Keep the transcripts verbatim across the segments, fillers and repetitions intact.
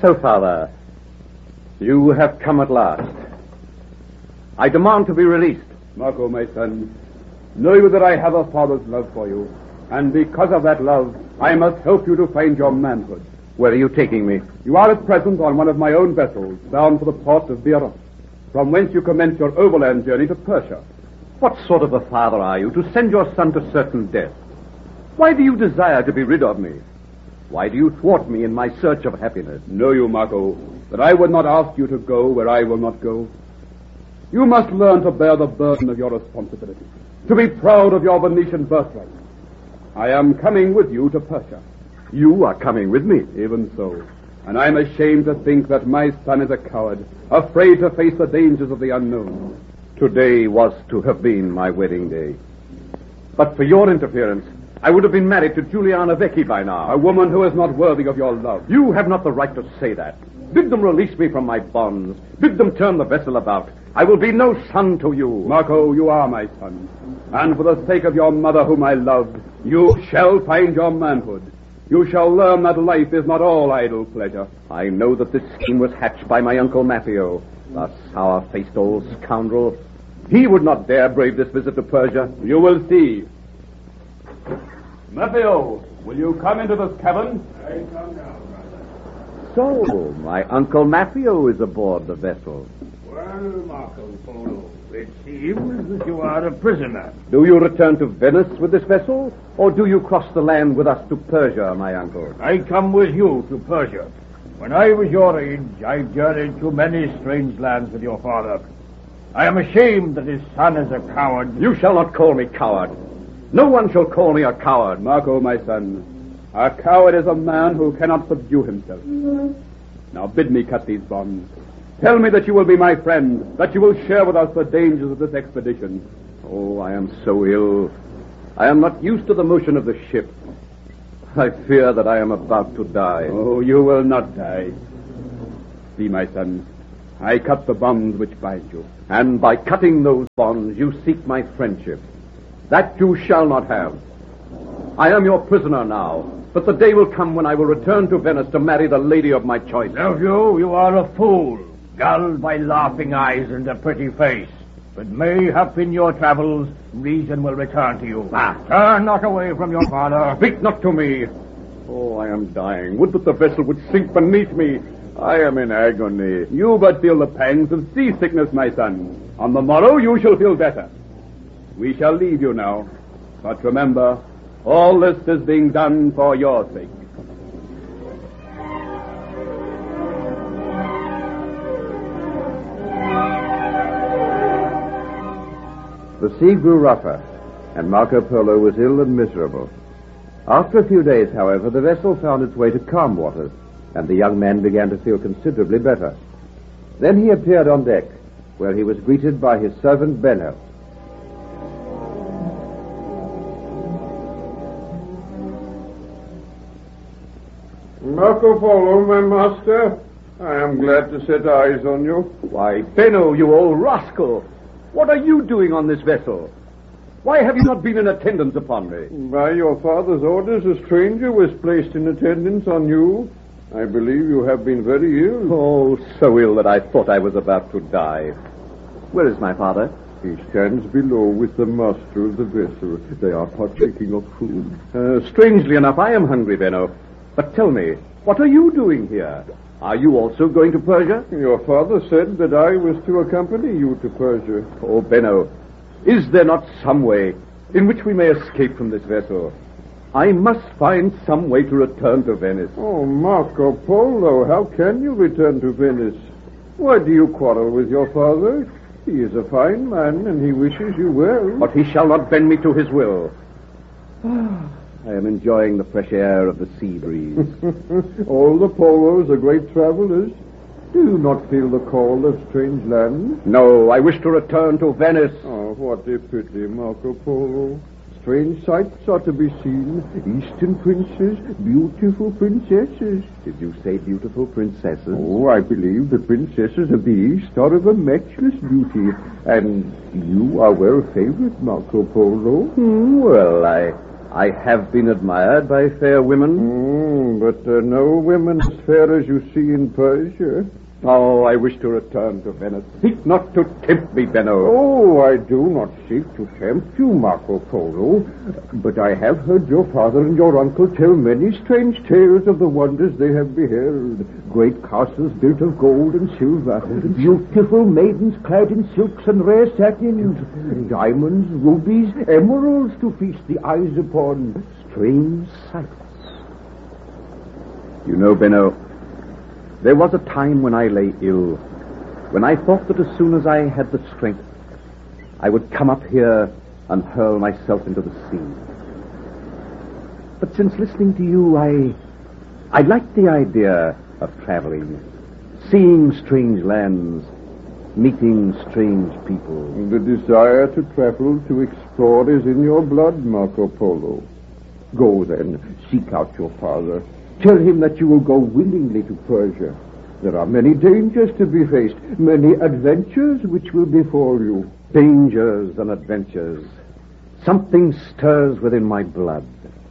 So, Father, you have come at last. I demand to be released. Marco, my son, know you that I have a father's love for you, and because of that love, I must help you to find your manhood. Where are you taking me? You are at present on one of my own vessels, bound for the port of Beirut, from whence you commence your overland journey to Persia. What sort of a father are you to send your son to certain death? Why do you desire to be rid of me? Why do you thwart me in my search of happiness? Know you, Marco, that I would not ask you to go where I will not go. You must learn to bear the burden of your responsibility, to be proud of your Venetian birthright. I am coming with you to Persia. You are coming with me? Even so. And I am ashamed to think that my son is a coward, afraid to face the dangers of the unknown. Today was to have been my wedding day. But for your interference, I would have been married to Giuliana Vecchi by now. A woman who is not worthy of your love. You have not the right to say that. Bid them release me from my bonds. Bid them turn the vessel about. I will be no son to you. Marco, you are my son. And for the sake of your mother whom I love, you shall find your manhood. You shall learn that life is not all idle pleasure. I know that this scheme was hatched by my Uncle Maffeo, the sour-faced old scoundrel. He would not dare brave this visit to Persia. You will see. Maffeo, will you come into this cabin? I come now, brother. So, my Uncle Maffeo is aboard the vessel. Well, Marco Polo, it seems that you are a prisoner. Do you return to Venice with this vessel, or do you cross the land with us to Persia, my uncle? I come with you to Persia. When I was your age, I journeyed to many strange lands with your father. I am ashamed that his son is a coward. You shall not call me coward. No one shall call me a coward. Marco, my son, a coward is a man who cannot subdue himself. Now bid me cut these bonds. Tell me that you will be my friend, that you will share with us the dangers of this expedition. Oh, I am so ill. I am not used to the motion of the ship. I fear that I am about to die. Oh, you will not die. See, my son, I cut the bonds which bind you. And by cutting those bonds, you seek my friendship. That you shall not have. I am your prisoner now, but the day will come when I will return to Venice to marry the lady of my choice. Nephew, you are a fool, gulled by laughing eyes and a pretty face. But mayhap in your travels, reason will return to you. Ah. Turn not away from your father. Speak not to me. Oh, I am dying. Would that the vessel would sink beneath me. I am in agony. You but feel the pangs of seasickness, my son. On the morrow you shall feel better. We shall leave you now. But remember, all this is being done for your sake. The sea grew rougher, and Marco Polo was ill and miserable. After a few days, however, the vessel found its way to calm waters, and the young man began to feel considerably better. Then he appeared on deck, where he was greeted by his servant Benno. Marco Polo, my master, I am glad to set eyes on you. Why, Benno, you old rascal! What are you doing on this vessel? Why have you not been in attendance upon me? By your father's orders, a stranger was placed in attendance on you. I believe you have been very ill. Oh, so ill that I thought I was about to die. Where is my father? He stands below with the master of the vessel. They are partaking of food. Uh, strangely enough, I am hungry, Benno. But tell me, what are you doing here? Are you also going to Persia? Your father said that I was to accompany you to Persia. Oh, Benno, is there not some way in which we may escape from this vessel? I must find some way to return to Venice. Oh, Marco Polo, how can you return to Venice? Why do you quarrel with your father? He is a fine man, and he wishes you well. But he shall not bend me to his will. I am enjoying the fresh air of the sea breeze. All the Polos are great travelers. Do you not feel the call of strange lands? No, I wish to return to Venice. Oh, what a pity, Marco Polo. Strange sights are to be seen. Eastern princes, beautiful princesses. Did you say beautiful princesses? Oh, I believe the princesses of the East are of a matchless beauty. And you are well favored, Marco Polo. Hmm, well, I... I have been admired by fair women. Mm, but uh, no women as fair as you see in Persia. Oh, I wish to return to Venice. Seek not to tempt me, Benno. Oh, I do not seek to tempt you, Marco Polo. But I have heard your father and your uncle tell many strange tales of the wonders they have beheld. Great castles built of gold and silver. Beautiful maidens clad in silks and rare satins. Diamonds, rubies, emeralds to feast the eyes upon. Strange sights. You know, Benno, there was a time when I lay ill, when I thought that as soon as I had the strength, I would come up here and hurl myself into the sea. But since listening to you, I, I like the idea of traveling, seeing strange lands, meeting strange people. The desire to travel, to explore is in your blood, Marco Polo. Go then, seek out your father. Tell him that you will go willingly to Persia. There are many dangers to be faced, many adventures which will befall you. Dangers and adventures. Something stirs within my blood.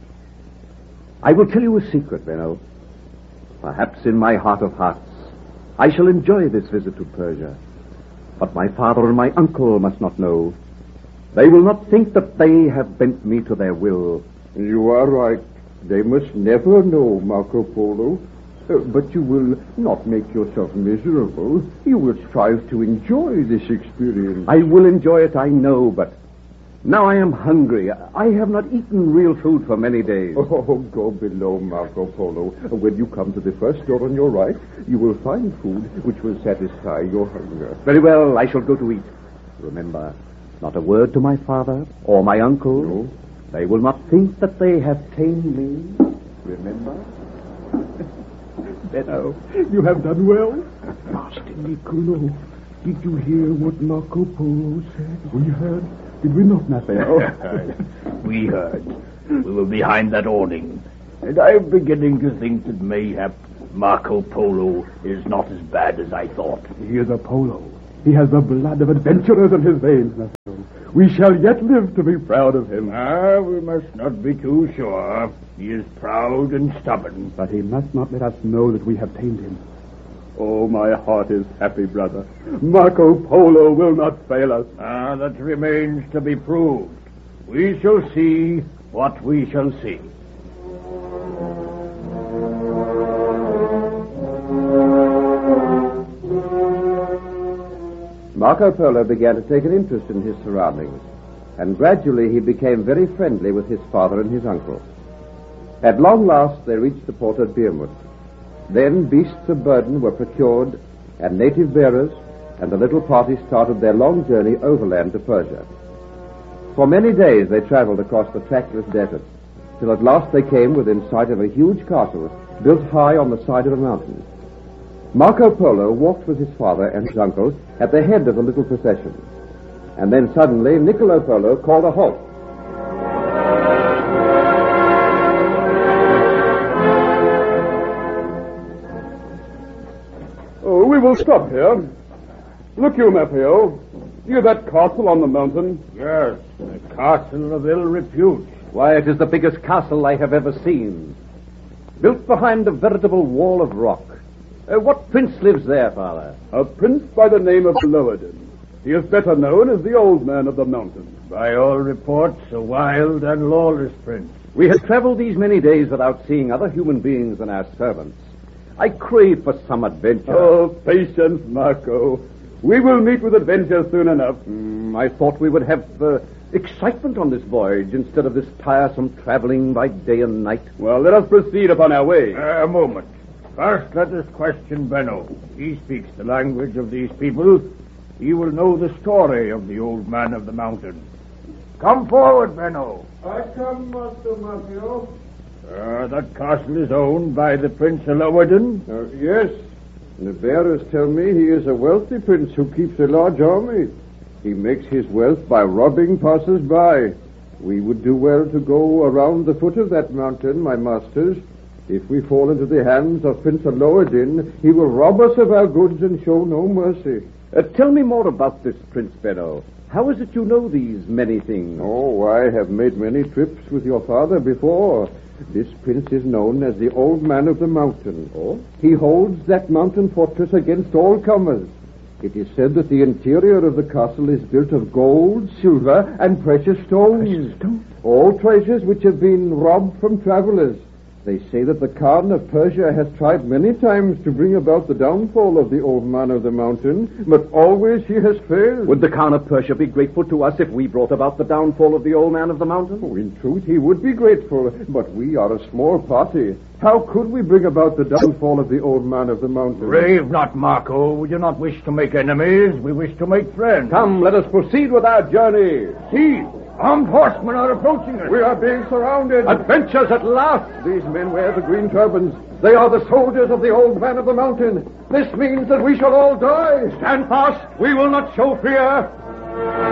I will tell you a secret, Benno. Perhaps in my heart of hearts, I shall enjoy this visit to Persia. But my father and my uncle must not know. They will not think that they have bent me to their will. You are right. They must never know, Marco Polo. Uh, but you will not make yourself miserable. You will strive to enjoy this experience. I will enjoy it, I know, but now I am hungry. I have not eaten real food for many days. Oh, go below, Marco Polo. When you come to the first door on your right, you will find food which will satisfy your hunger. Very well, I shall go to eat. Remember, not a word to my father or my uncle. No. They will not think that they have tamed me. Remember? Benno, you have done well. Master Niccolo, did you hear what Marco Polo said? We heard. Did we not, Matteo? We heard. We were behind that awning. And I'm beginning to think that mayhap Marco Polo is not as bad as I thought. He is a Polo. He has the blood of adventurers in his veins, Matteo. We shall yet live to be proud of him. Ah, we must not be too sure. He is proud and stubborn. But he must not let us know that we have tamed him. Oh, my heart is happy, brother. Marco Polo will not fail us. Ah, that remains to be proved. We shall see what we shall see. Marco Polo began to take an interest in his surroundings, and gradually he became very friendly with his father and his uncle. At long last they reached the port of Birmut. Then beasts of burden were procured, and native bearers, and the little party started their long journey overland to Persia. For many days they traveled across the trackless desert, till at last they came within sight of a huge castle built high on the side of a mountain. Marco Polo walked with his father and his uncle at the head of the little procession. And then suddenly Niccolo Polo called a halt. Oh, we will stop here. Look you, Matteo. See that castle on the mountain? Yes, a castle of ill repute. Why, it is the biggest castle I have ever seen. Built behind a veritable wall of rock. Uh, what prince lives there, Father? A prince by the name of Loaden. He is better known as the Old Man of the Mountain. By all reports, a wild and lawless prince. We have traveled these many days without seeing other human beings than our servants. I crave for some adventure. Oh, patience, Marco. We will meet with adventure soon enough. Mm, I thought we would have uh, excitement on this voyage instead of this tiresome traveling by day and night. Well, let us proceed upon our way. Uh, a moment. First, let us question Benno. He speaks the language of these people. He will know the story of the Old Man of the Mountain. Come forward, Benno. I come, Master Matteo. Uh, that castle is owned by the Prince Loaden? Uh, yes. The bearers tell me he is a wealthy prince who keeps a large army. He makes his wealth by robbing passers-by. We would do well to go around the foot of that mountain, my masters. If we fall into the hands of Prince Loaden, he will rob us of our goods and show no mercy. Uh, tell me more about this Prince Benno. How is it you know these many things? Oh, I have made many trips with your father before. This prince is known as the Old Man of the Mountain. Oh? He holds that mountain fortress against all comers. It is said that the interior of the castle is built of gold, silver, and precious stones. Precious stones? All treasures which have been robbed from travelers. They say that the Khan of Persia has tried many times to bring about the downfall of the Old Man of the Mountain, but always he has failed. Would the Khan of Persia be grateful to us if we brought about the downfall of the Old Man of the Mountain? Oh, in truth, he would be grateful, but we are a small party. How could we bring about the downfall of the Old Man of the Mountain? Rave not, Marco. We do not wish to make enemies. We wish to make friends. Come, let us proceed with our journey. See, armed horsemen are approaching us. We are being surrounded. Adventures at last. These men wear the green turbans. They are the soldiers of the Old Man of the Mountain. This means that we shall all die. Stand fast. We will not show fear.